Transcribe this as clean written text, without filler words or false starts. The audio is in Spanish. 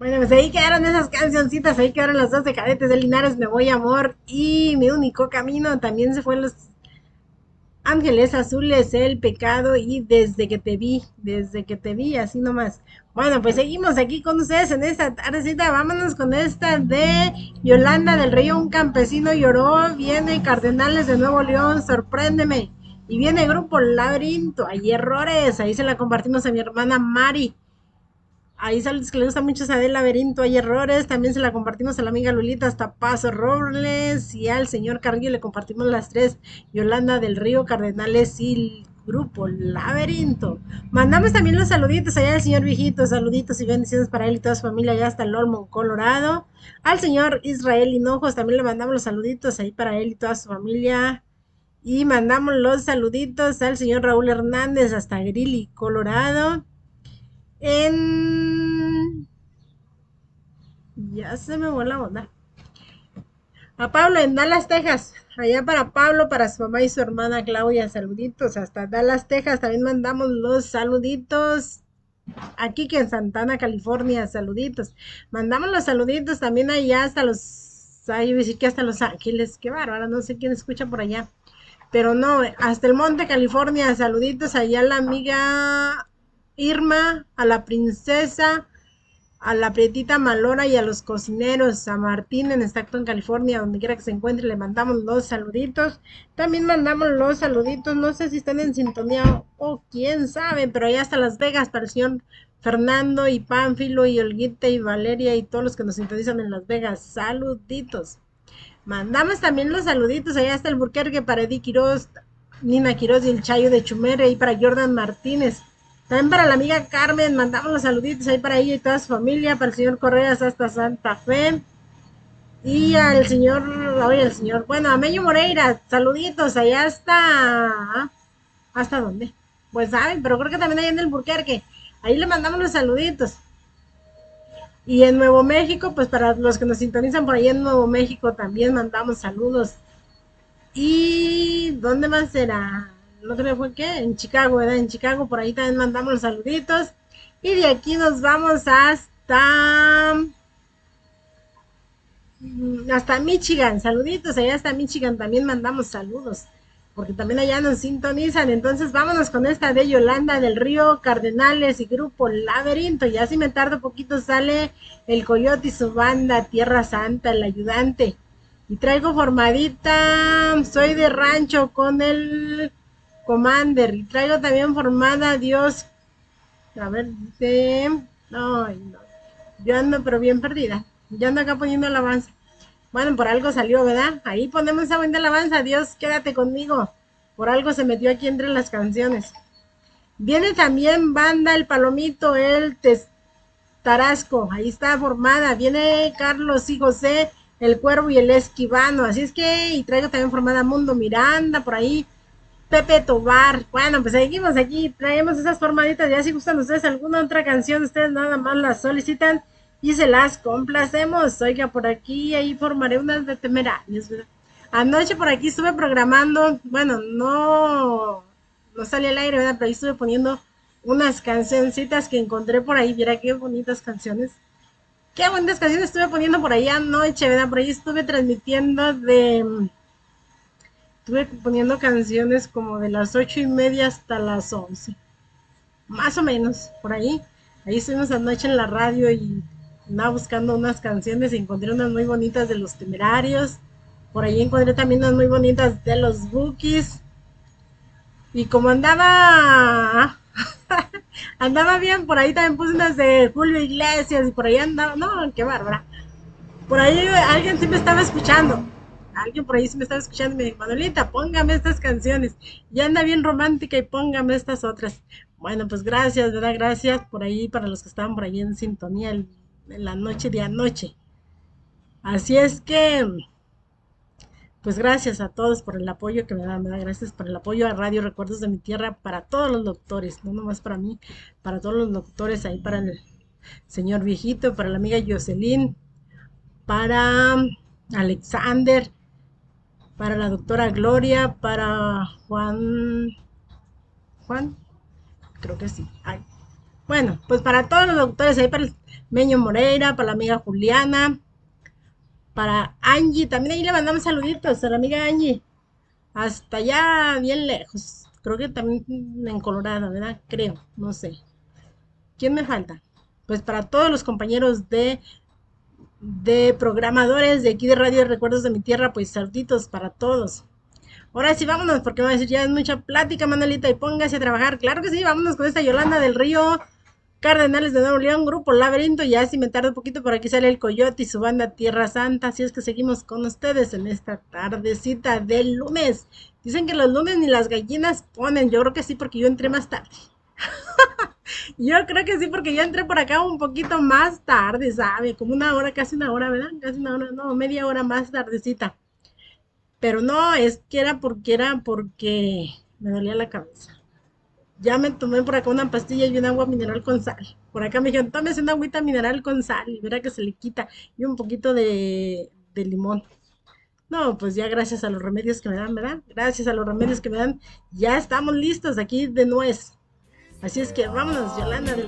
Bueno, pues ahí quedaron esas cancioncitas, ahí quedaron las dos de Cadetes de Linares, Me Voy Amor y Mi Único Camino. También se fue Los Ángeles Azules, El Pecado y desde que te vi, así nomás. Bueno, pues seguimos aquí con ustedes en esta tardecita. Vámonos con esta de Yolanda del Río, Un Campesino Lloró. Viene Cardenales de Nuevo León, Sorpréndeme. Y viene Grupo Laberinto, Hay Errores. Ahí se la compartimos a mi hermana Mari. Ahí saludos que le gusta mucho esa del laberinto, hay errores. También se la compartimos a la amiga Lulita hasta Paso Robles. Y al señor Carrillo le compartimos las tres. Yolanda del Río, Cardenales y el grupo Laberinto. Mandamos también los saluditos allá al señor viejito. Saluditos y bendiciones para él y toda su familia allá hasta el Olmo, Colorado. Al señor Israel Hinojos también le mandamos los saluditos ahí para él y toda su familia. Y mandamos los saluditos al señor Raúl Hernández hasta Greeley, Colorado. En Ya se me fue la onda. A Pablo en Dallas, Texas. Allá para Pablo, para su mamá y su hermana Claudia. Saluditos hasta Dallas, Texas. También mandamos los saluditos. Aquí que en Santana, California. Saluditos. Mandamos los saluditos también allá hasta los... Ay, yo decir que hasta Los Ángeles. Qué bárbaro. No sé quién escucha por allá. Pero no, hasta el Monte, California. Saluditos allá a la amiga Irma, a la princesa, a la Prietita Malora y a los cocineros, a Martín en Stockton, California, donde quiera que se encuentre, le mandamos los saluditos. También mandamos los saluditos, no sé si están en sintonía o quién sabe, pero allá hasta Las Vegas para el señor Fernando y Pánfilo y Olguita y Valeria y todos los que nos sintonizan en Las Vegas. Saluditos. Mandamos también los saluditos allá hasta el Burquerque para Eddie Quiroz, Nina Quiroz y el Chayo de Chumere y para Jordan Martínez. También para la amiga Carmen, mandamos los saluditos ahí para ella y toda su familia, para el señor Correas hasta Santa Fe. Y al señor, oye, el señor, bueno, a Mello Moreira, saluditos allá hasta, ¿hasta dónde? Pues saben, pero creo que también allá en el Burquerque. Ahí le mandamos los saluditos. Y en Nuevo México, pues para los que nos sintonizan por ahí en Nuevo México también mandamos saludos. ¿Y dónde más será? No creo fue que en Chicago, ¿verdad? En Chicago por ahí también mandamos los saluditos. Y de aquí nos vamos hasta Michigan. Saluditos, allá hasta Michigan también mandamos saludos. Porque también allá nos sintonizan. Entonces vámonos con esta de Yolanda del Río, Cardenales y Grupo Laberinto. Ya si me tardo poquito sale el Coyote y su banda, Tierra Santa, el ayudante. Y traigo formadita, soy de rancho con el Commander. Y traigo también formada Dios. A ver, dice. Ay, no. Yo ando pero bien perdida. Yo ando acá poniendo alabanza. Bueno, por algo salió, ¿verdad? Ahí ponemos esa buena alabanza. Dios, quédate conmigo. Por algo se metió aquí entre las canciones. Viene también banda El Palomito, el Tarasco. Ahí está formada. Viene Carlos y José, el Cuervo y el Esquivano. Así es que, y traigo también formada Mundo Miranda por ahí. Pepe Tobar. Bueno, pues seguimos aquí. Traemos esas formaditas. Ya si gustan ustedes alguna otra canción, ustedes nada más las solicitan y se las complacemos. Oiga, por aquí ahí formaré unas de Temerarios, ¿verdad? Anoche por aquí estuve programando, bueno, no salí al aire, ¿verdad? Pero ahí estuve poniendo unas cancioncitas que encontré por ahí. Mira qué bonitas canciones. Qué bonitas canciones estuve poniendo por ahí anoche, ¿verdad? Por ahí estuve transmitiendo estuve poniendo canciones como de las 8:30 hasta las 11. Más o menos, por ahí. Ahí estuvimos anoche en la radio y andaba buscando unas canciones y encontré unas muy bonitas de los Temerarios. Por ahí encontré también unas muy bonitas de los Bookies. Y como andaba, andaba bien, por ahí también puse unas de Julio Iglesias y por ahí andaba, no, qué bárbara. Por ahí alguien sí me estaba escuchando. Alguien por ahí sí me estaba escuchando y me dijo, Manuelita, póngame estas canciones. Ya anda bien romántica y póngame estas otras. Bueno, pues gracias, ¿verdad? Gracias por ahí, para los que estaban por ahí en sintonía en la noche de anoche. Así es que, pues gracias a todos por el apoyo que me dan, ¿verdad? Gracias por el apoyo a Radio Recuerdos de mi Tierra para todos los doctores, no nomás para mí, para todos los doctores, ahí para el señor viejito, para la amiga Jocelyn, para Alexander, para la doctora Gloria, para Juan, creo que sí. Ay. Bueno, pues para todos los doctores, ahí para el Meño Moreira, para la amiga Juliana, para Angie, también ahí le mandamos saluditos a la amiga Angie, hasta allá bien lejos, creo que también en Colorado, ¿verdad? Creo, no sé. ¿Quién me falta? Pues para todos los compañeros de programadores de aquí de Radio Recuerdos de mi Tierra, pues saluditos para todos. Ahora sí, vámonos, porque me va a decir, ya es mucha plática, Manuelita, y póngase a trabajar. Claro que sí, vámonos con esta Yolanda del Río, Cardenales de Nuevo León, Grupo Laberinto. Ya si me tardo un poquito, por aquí sale el Coyote y su banda Tierra Santa. Así es que seguimos con ustedes en esta tardecita del lunes. Dicen que los lunes ni las gallinas ponen. Yo creo que sí, porque yo entré más tarde. Yo creo que sí, porque yo entré por acá un poquito más tarde, ¿sabe? Como una hora, casi una hora, ¿verdad? Casi una hora, no, media hora más tardecita. Pero no, es que era porque me dolía la cabeza. Ya me tomé por acá una pastilla y un agua mineral con sal. Por acá me dijeron, tómese una agüita mineral con sal y verá que se le quita. Y un poquito de limón. No, pues ya gracias a los remedios que me dan, ¿verdad? Gracias a los remedios que me dan, ya estamos listos aquí de nuez. Así es que vámonos, Yolanda.